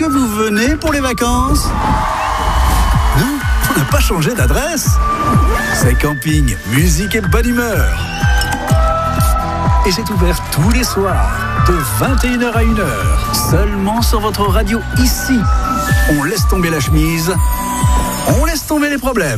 que vous venez pour les vacances? Non, on n'a pas changé d'adresse. C'est camping, musique et bonne humeur. Et c'est ouvert tous les soirs, de 21h à 1h, seulement sur votre radio ici. On laisse tomber la chemise, on laisse tomber les problèmes.